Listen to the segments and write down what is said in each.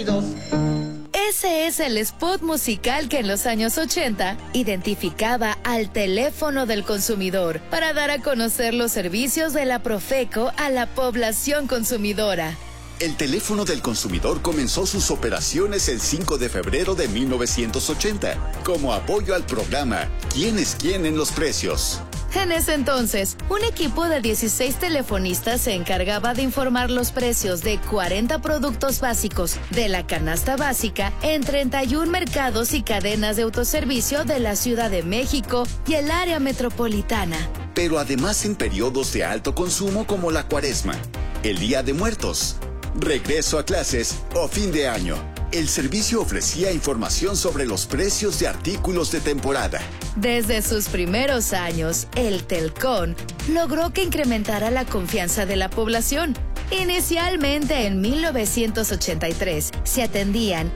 sentidos. Ese es el spot musical que en los años 80 identificaba al teléfono del consumidor para dar a conocer los servicios de la Profeco a la población consumidora. El teléfono del consumidor comenzó sus operaciones el 5 de febrero de 1980, como apoyo al programa ¿Quién es quién en los precios? En ese entonces, un equipo de 16 telefonistas se encargaba de informar los precios de 40 productos básicos de la canasta básica en 31 mercados y cadenas de autoservicio de la Ciudad de México y el área metropolitana. Pero además en periodos de alto consumo como la Cuaresma, el Día de Muertos, regreso a clases o fin de año. El servicio ofrecía información sobre los precios de artículos de temporada. Desde sus primeros años, el Telcon logró que incrementara la confianza de la población. Inicialmente en 1983 se atendían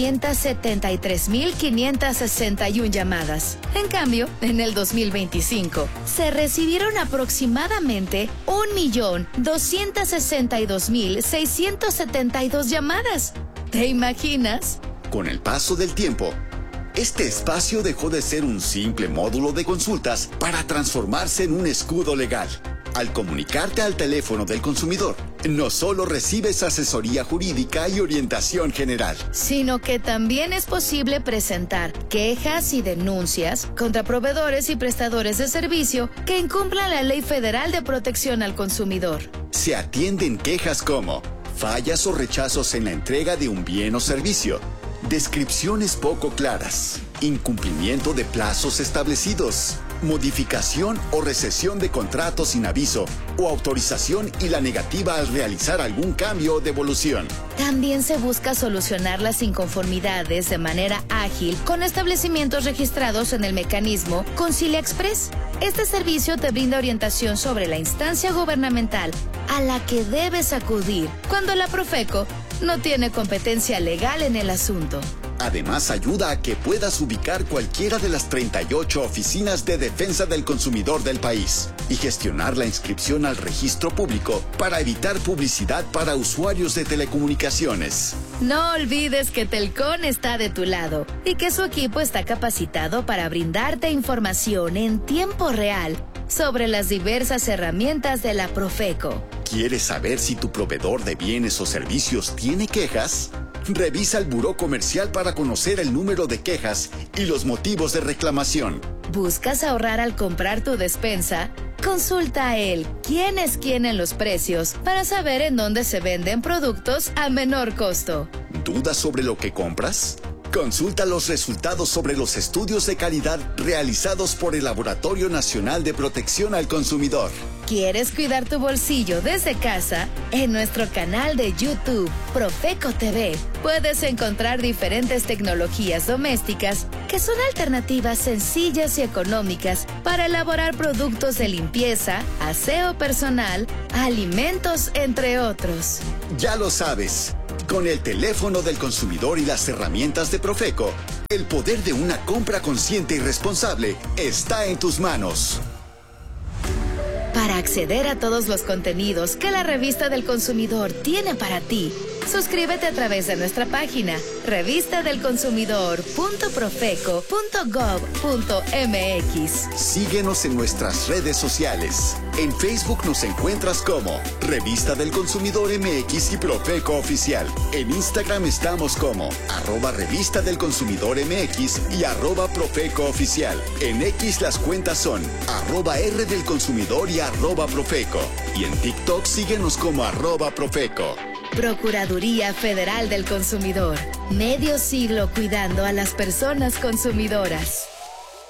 273,561 llamadas. En cambio, en el 2025 se recibieron aproximadamente 1,262,672 llamadas. ¿Te imaginas? Con el paso del tiempo, este espacio dejó de ser un simple módulo de consultas para transformarse en un escudo legal. Al comunicarte al teléfono del consumidor, no solo recibes asesoría jurídica y orientación general, sino que también es posible presentar quejas y denuncias contra proveedores y prestadores de servicio que incumplan la Ley Federal de Protección al Consumidor. Se atienden quejas como fallas o rechazos en la entrega de un bien o servicio, descripciones poco claras, incumplimiento de plazos establecidos, modificación o recesión de contratos sin aviso o autorización y la negativa al realizar algún cambio o devolución. También se busca solucionar las inconformidades de manera ágil con establecimientos registrados en el mecanismo Concilia Express. Este servicio te brinda orientación sobre la instancia gubernamental a la que debes acudir cuando la Profeco no tiene competencia legal en el asunto. Además, ayuda a que puedas ubicar cualquiera de las 38 oficinas de defensa del consumidor del país y gestionar la inscripción al registro público para evitar publicidad para usuarios de telecomunicaciones. No olvides que Telcon está de tu lado y que su equipo está capacitado para brindarte información en tiempo real sobre las diversas herramientas de la Profeco. ¿Quieres saber si tu proveedor de bienes o servicios tiene quejas? Revisa el buró comercial para conocer el número de quejas y los motivos de reclamación. ¿Buscas ahorrar al comprar tu despensa? Consulta el ¿Quién es quién en los precios? Para saber en dónde se venden productos a menor costo. ¿Dudas sobre lo que compras? Consulta los resultados sobre los estudios de calidad realizados por el Laboratorio Nacional de Protección al Consumidor. ¿Quieres cuidar tu bolsillo desde casa? En nuestro canal de YouTube, Profeco TV, puedes encontrar diferentes tecnologías domésticas que son alternativas sencillas y económicas para elaborar productos de limpieza, aseo personal, alimentos, entre otros. Ya lo sabes. Con el teléfono del consumidor y las herramientas de Profeco, el poder de una compra consciente y responsable está en tus manos. Para acceder a todos los contenidos que la Revista del Consumidor tiene para ti, suscríbete a través de nuestra página revistadelconsumidor.profeco.gov.mx. Síguenos en nuestras redes sociales. En Facebook nos encuentras como Revista del Consumidor MX y Profeco Oficial. En Instagram estamos como @Revista del Consumidor MX y @Profeco Oficial. En X las cuentas son @R del Consumidor y @Profeco. Y en TikTok síguenos como @Profeco. Procuraduría Federal del Consumidor. Medio siglo cuidando a las personas consumidoras.